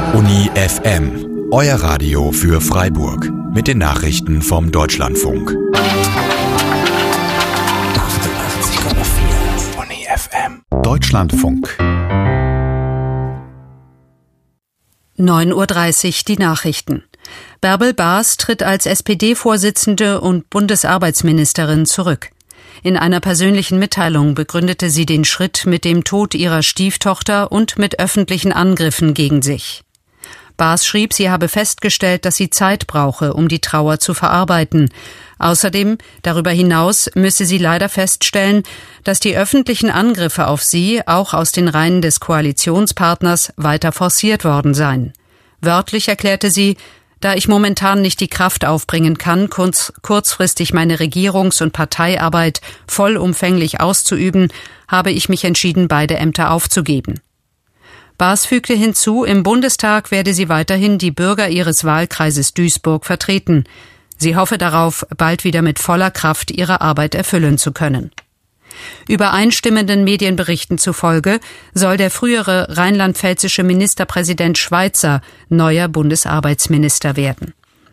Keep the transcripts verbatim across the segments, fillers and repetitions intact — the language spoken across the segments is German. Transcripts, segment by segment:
Uni F M, euer Radio für Freiburg. Mit den Nachrichten vom Deutschlandfunk. achtundachtzig Komma vier Uni F M. Deutschlandfunk. neun Uhr dreißig die Nachrichten. Bärbel Baas tritt als S P D-Vorsitzende und Bundesarbeitsministerin zurück. In einer persönlichen Mitteilung begründete sie den Schritt mit dem Tod ihrer Stieftochter und mit öffentlichen Angriffen gegen sich. Baas schrieb, sie habe festgestellt, dass sie Zeit brauche, um die Trauer zu verarbeiten. Außerdem, darüber hinaus, müsse sie leider feststellen, dass die öffentlichen Angriffe auf sie, auch aus den Reihen des Koalitionspartners, weiter forciert worden seien. Wörtlich erklärte sie, da ich momentan nicht die Kraft aufbringen kann, kurz, kurzfristig meine Regierungs- und Parteiarbeit vollumfänglich auszuüben, habe ich mich entschieden, beide Ämter aufzugeben. Baas fügte hinzu, im Bundestag werde sie weiterhin die Bürger ihres Wahlkreises Duisburg vertreten. Sie hoffe darauf, bald wieder mit voller Kraft ihre Arbeit erfüllen zu können. Übereinstimmenden Medienberichten zufolge soll der frühere rheinland-pfälzische Ministerpräsident Schweizer neuer Bundesarbeitsminister werden.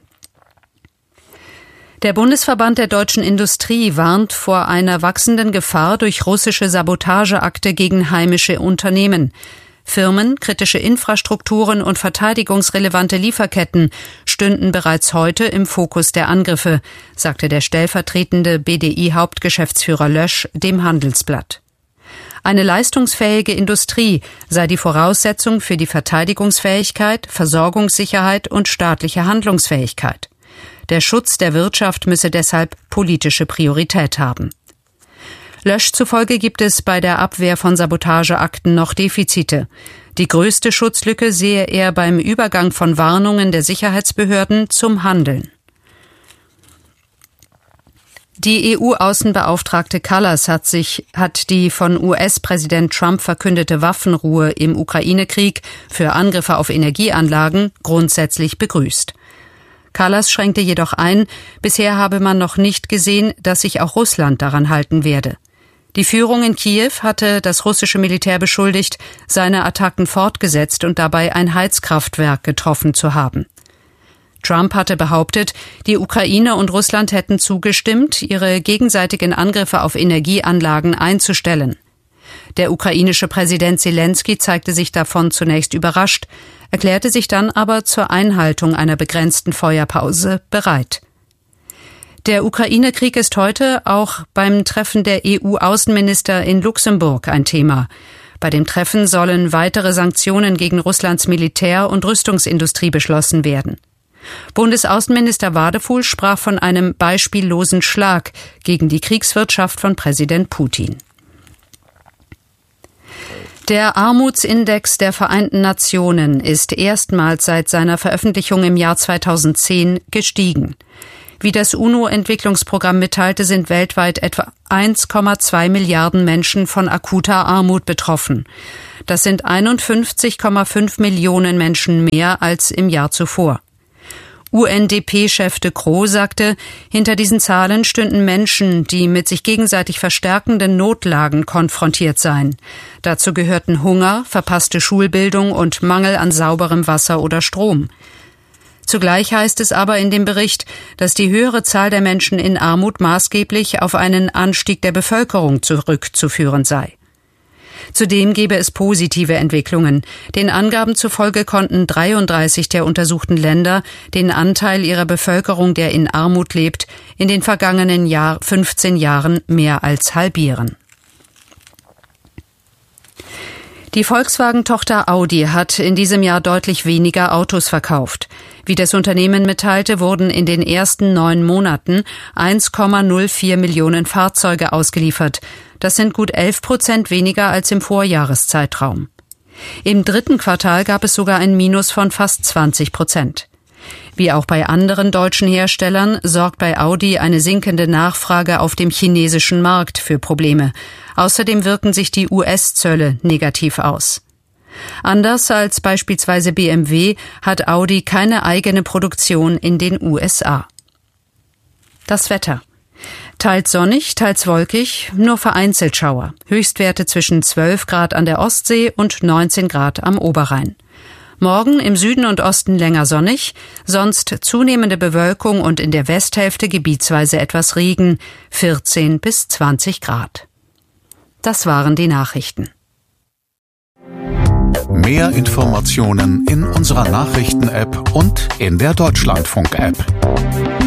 Der Bundesverband der deutschen Industrie warnt vor einer wachsenden Gefahr durch russische Sabotageakte gegen heimische Unternehmen. Firmen, kritische Infrastrukturen und verteidigungsrelevante Lieferketten stünden bereits heute im Fokus der Angriffe, sagte der stellvertretende B D I-Hauptgeschäftsführer Lösch dem Handelsblatt. Eine leistungsfähige Industrie sei die Voraussetzung für die Verteidigungsfähigkeit, Versorgungssicherheit und staatliche Handlungsfähigkeit. Der Schutz der Wirtschaft müsse deshalb politische Priorität haben. Lösch zufolge gibt es bei der Abwehr von Sabotageakten noch Defizite. Die größte Schutzlücke sehe er beim Übergang von Warnungen der Sicherheitsbehörden zum Handeln. Die E U-Außenbeauftragte Kallas hat sich, hat die von U S-Präsident Trump verkündete Waffenruhe im Ukraine-Krieg für Angriffe auf Energieanlagen grundsätzlich begrüßt. Kallas schränkte jedoch ein, bisher habe man noch nicht gesehen, dass sich auch Russland daran halten werde. Die Führung in Kiew hatte das russische Militär beschuldigt, seine Attacken fortgesetzt und dabei ein Heizkraftwerk getroffen zu haben. Trump hatte behauptet, die Ukraine und Russland hätten zugestimmt, ihre gegenseitigen Angriffe auf Energieanlagen einzustellen. Der ukrainische Präsident Zelensky zeigte sich davon zunächst überrascht, erklärte sich dann aber zur Einhaltung einer begrenzten Feuerpause bereit. Der Ukraine-Krieg ist heute auch beim Treffen der E U-Außenminister in Luxemburg ein Thema. Bei dem Treffen sollen weitere Sanktionen gegen Russlands Militär- und Rüstungsindustrie beschlossen werden. Bundesaußenminister Wadefuhl sprach von einem beispiellosen Schlag gegen die Kriegswirtschaft von Präsident Putin. Der Armutsindex der Vereinten Nationen ist erstmals seit seiner Veröffentlichung im Jahr zweitausendzehn gestiegen. Wie das UNO-Entwicklungsprogramm mitteilte, sind weltweit etwa eins Komma zwei Milliarden Menschen von akuter Armut betroffen. Das sind einundfünfzig Komma fünf Millionen Menschen mehr als im Jahr zuvor. U N D P-Chef de Croo sagte, hinter diesen Zahlen stünden Menschen, die mit sich gegenseitig verstärkenden Notlagen konfrontiert seien. Dazu gehörten Hunger, verpasste Schulbildung und Mangel an sauberem Wasser oder Strom. Zugleich heißt es aber in dem Bericht, dass die höhere Zahl der Menschen in Armut maßgeblich auf einen Anstieg der Bevölkerung zurückzuführen sei. Zudem gebe es positive Entwicklungen. Den Angaben zufolge konnten dreiunddreißig der untersuchten Länder den Anteil ihrer Bevölkerung, der in Armut lebt, in den vergangenen Jahr, fünfzehn Jahren mehr als halbieren. Die Volkswagen-Tochter Audi hat in diesem Jahr deutlich weniger Autos verkauft. Wie das Unternehmen mitteilte, wurden in den ersten neun Monaten eins Komma null vier Millionen Fahrzeuge ausgeliefert. Das sind gut elf Prozent weniger als im Vorjahreszeitraum. Im dritten Quartal gab es sogar ein Minus von fast zwanzig Prozent. Wie auch bei anderen deutschen Herstellern sorgt bei Audi eine sinkende Nachfrage auf dem chinesischen Markt für Probleme. Außerdem wirken sich die U S-Zölle negativ aus. Anders als beispielsweise B M W hat Audi keine eigene Produktion in den U S A. Das Wetter. Teils sonnig, teils wolkig, nur vereinzelt Schauer. Höchstwerte zwischen zwölf Grad an der Ostsee und neunzehn Grad am Oberrhein. Morgen im Süden und Osten länger sonnig, sonst zunehmende Bewölkung und in der Westhälfte gebietsweise etwas Regen, vierzehn bis zwanzig Grad. Das waren die Nachrichten. Mehr Informationen in unserer Nachrichten-App und in der Deutschlandfunk-App.